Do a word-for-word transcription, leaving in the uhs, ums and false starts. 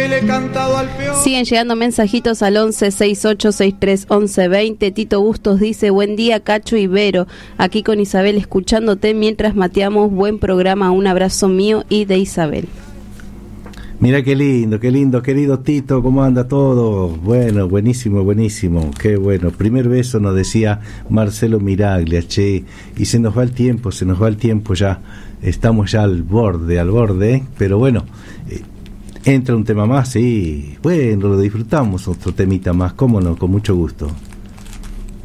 que le he cantado al peón. Siguen llegando mensajitos al once sesenta y ocho sesenta y tres once veinte. Tito Bustos dice: buen día, Cacho y Vero, aquí con Isabel escuchándote mientras mateamos. Buen programa, un abrazo mío y de Isabel. Mira qué lindo, qué lindo, querido Tito, ¿cómo anda todo? Bueno, buenísimo, buenísimo, qué bueno. Primer beso nos decía Marcelo Miraglia, che, y se nos va el tiempo, se nos va el tiempo ya, estamos ya al borde, al borde, ¿eh? Pero bueno, eh, entra un tema más y bueno, lo disfrutamos, otro temita más, cómo no, con mucho gusto.